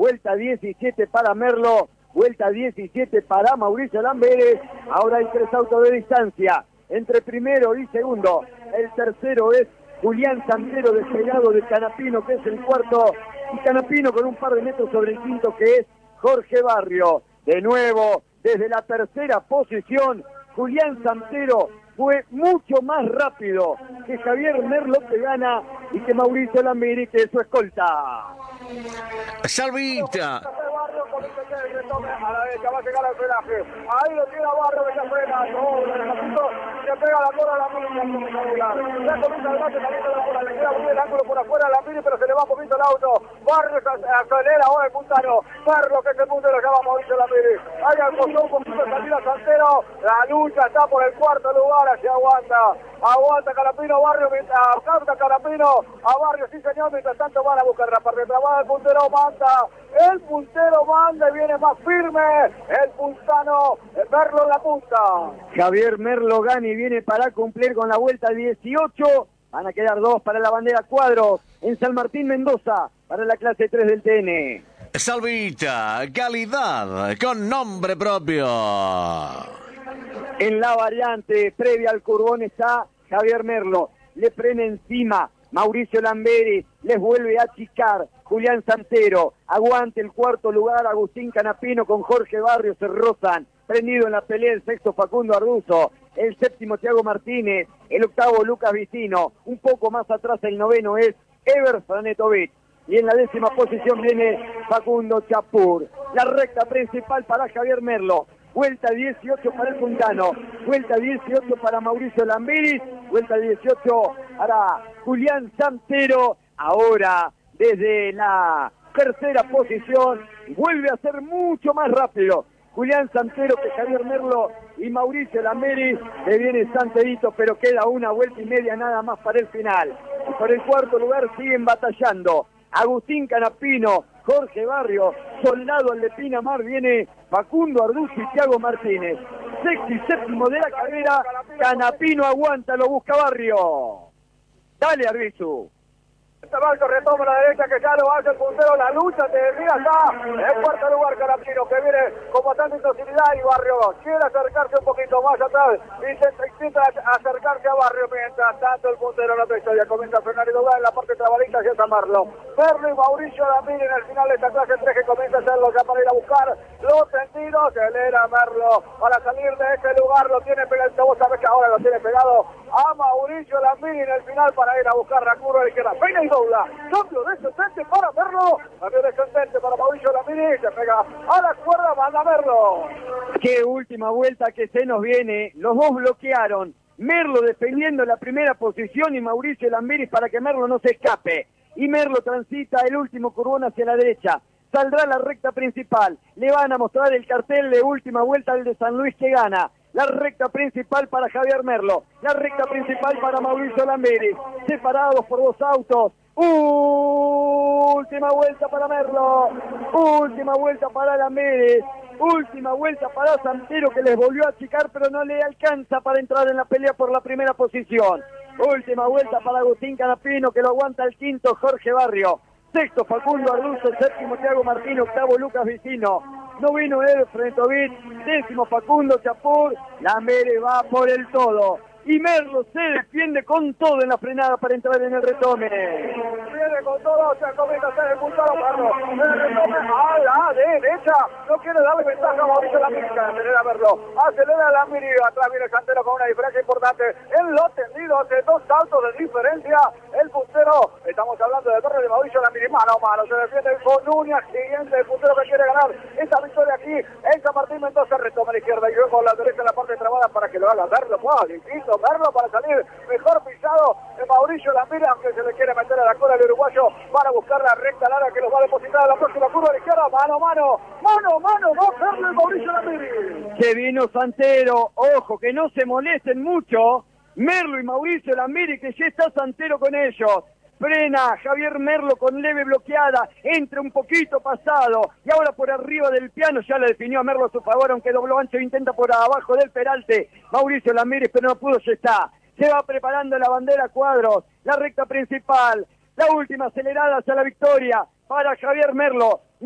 vuelta 17 para Merlo, vuelta 17 para Mauricio Lamberes. Ahora hay 3 autos de distancia entre primero y segundo. El tercero es Julián Santero, despegado de Canapino, que es el cuarto, y Canapino con un par de metros sobre el quinto, que es Jorge Barrio. De nuevo, desde la tercera posición, Julián Santero fue mucho más rápido que Javier Merlo, que gana, y que Mauricio Lamberes, que es su escolta. Salvita. A la derecha va a llegar al frenaje. Ahí lo tiene a Barrio, que se frena. Se pega la cola a la mira. Ya comienza el bate, también la cola. Le queda muy el ángulo por afuera a la mira, pero se le va poquito el auto. Barrio acelera ahora el puntano. Barrio, que es el punto, lo llama Mauricio Lamberes. Ahí acostó un poquito de salida Santero. La lucha está por el cuarto lugar. Así aguanta Canapino. Barrio, capta Canapino a Barrio, sí señor. Mientras tanto van a buscar la parte de trabajo. El puntero manda y viene más firme el puntano, Merlo en la punta. Javier Merlo gana y viene para cumplir con la vuelta 18. Van a quedar 2 para la bandera cuadros en San Martín, Mendoza, para la clase 3 del TN. Salvita, calidad con nombre propio. En la variante previa al curbón está Javier Merlo. Le frena encima Mauricio Lamberes, les vuelve a achicar Julián Santero. Aguante el cuarto lugar Agustín Canapino con Jorge Barrio, se rozan. Prendido en la pelea el sexto Facundo Arduzo, el séptimo Thiago Martínez, el octavo Lucas Vicino. Un poco más atrás el noveno es Ever Franetovic. Y en la 10ª posición viene Facundo Chapur. La recta principal para Javier Merlo. Vuelta 18 para el puntano, vuelta 18 para Mauricio Lamberes, vuelta 18 para Julián Santero. Ahora, desde la tercera posición, vuelve a ser mucho más rápido Julián Santero que Javier Merlo y Mauricio Lamberes. Le viene Santerito, pero queda una vuelta y media nada más para el final. Y por el cuarto lugar siguen batallando Agustín Canapino, Jorge Barrio, Soldado al de Pinamar, viene Facundo Arduzo y Thiago Martínez. Sexto y séptimo de la carrera, Canapino aguanta, lo busca Barrio. Dale, Arbizu. Marco retoma la derecha, que ya lo hace el puntero, la lucha termina acá, en cuarto lugar Canapino, que viene con bastante intensidad, y Barrio quiere acercarse un poquito más atrás, intenta acercarse a Barrio, mientras tanto el puntero en la otra historia comienza a frenar y doblar en la parte trabadita hacia San Merlo y Mauricio Lamberes en el final de esta clase 3, que comienza a hacerlo ya para ir a buscar los sentidos. Acelera Merlo para salir de este lugar, lo tiene pegado, vos sabés que ahora lo tiene pegado a Mauricio Lamberes en el final para ir a buscar la curva de la izquierda. Peina y dobla, cambio descendente para Merlo, cambio descendente para Mauricio Lamberes, se pega a la cuerda, manda Merlo. Qué última vuelta que se nos viene, los dos bloquearon, Merlo defendiendo la primera posición y Mauricio Lamberes para que Merlo no se escape. Y Merlo transita el último curvón hacia la derecha, saldrá la recta principal, le van a mostrar el cartel de última vuelta al de San Luis que gana. La recta principal para Javier Merlo, la recta principal para Mauricio Lamberes, separados por 2 autos. Última vuelta para Merlo, última vuelta para Lamberes, última vuelta para Santero, que les volvió a achicar pero no le alcanza para entrar en la pelea por la primera posición. Última vuelta para Agustín Canapino, que lo aguanta el quinto Jorge Barrio, sexto Facundo Arduzo, séptimo Thiago Martín, octavo Lucas Vicino, noveno Ever Franetovic, décimo Facundo Chapur. Lamberes va por el todo y Merlo se defiende con todo en la frenada para entrar en el retome. Viene con todo, se comienza a hacer el puntado, Merlo. El retome a la derecha, no quiere darle ventaja a Mauricio Lamberes, acelera Merlo, acelera Lamberes, atrás viene Santero con una diferencia importante en lo tendido, de 2 saltos de diferencia, el puntero, estamos hablando del torre de Mauricio Lamberes, mano a mano, se defiende con uña siguiente, el puntero que quiere ganar esta victoria aquí en San Martín Mendoza, retoma a la izquierda y luego la derecha en la parte trabada para que lo haga Merlo, distinto Merlo para salir mejor pisado de Mauricio Lamberes, aunque se le quiere meter a la cola del uruguayo para buscar la recta larga que los va a depositar a la próxima curva a la izquierda, mano a mano, va Merlo y Mauricio Lamberes. Se vino Santero, ojo, que no se molesten mucho, Merlo y Mauricio Lamberes, que ya está Santero con ellos. Frena Javier Merlo con leve bloqueada, entra un poquito pasado y ahora por arriba del piano ya le definió a Merlo a su favor, aunque dobló ancho, intenta por abajo del peralte Mauricio Lamberes, pero no pudo, ya está. Se va preparando la bandera cuadros, la recta principal, la última acelerada hacia la victoria para Javier Merlo.